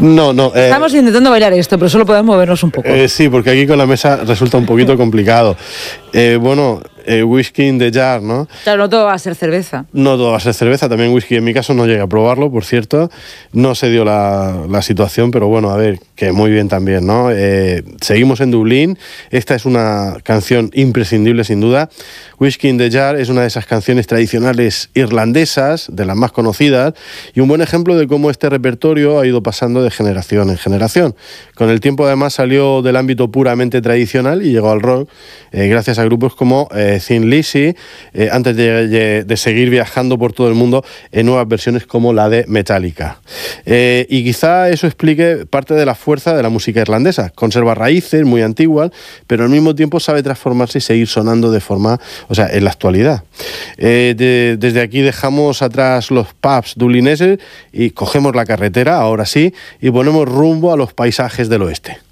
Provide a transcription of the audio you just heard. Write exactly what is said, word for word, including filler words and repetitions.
No, no. Eh, Estamos intentando bailar esto, pero solo podemos movernos un poco. Eh, sí, porque aquí con la mesa resulta un poquito complicado. Eh, bueno, eh, whisky in the jar, ¿no? Claro, no todo va a ser cerveza. No todo va a ser cerveza, también whisky. En mi caso no llegué a probarlo, por cierto. No se dio la, la situación, pero bueno, a ver, que muy bien también, ¿no? Eh, seguimos en Dublín. Esta es una canción imprescindible, sin duda. Whisky in the jar es una de esas canciones tradicionales irlandesas, de las más conocidas, y un buen ejemplo de cómo este repertorio ha ido pasando de generación en generación. Con el tiempo, además, salió del ámbito puramente tradicional y llegó al rock, eh, gracias a grupos como eh, Thin Lizzy, eh, antes de, de, de seguir viajando por todo el mundo en nuevas versiones como la de Metallica. Eh, y quizá eso explique parte de la fuerza de la música irlandesa. Conserva raíces muy antiguas, pero al mismo tiempo sabe transformarse y seguir sonando de forma, o sea, en la actualidad. Eh, de, desde aquí dejamos atrás los pubs dublineses y cogemos la carretera, ahora sí, y ponemos rumbo a los paisajes del oeste.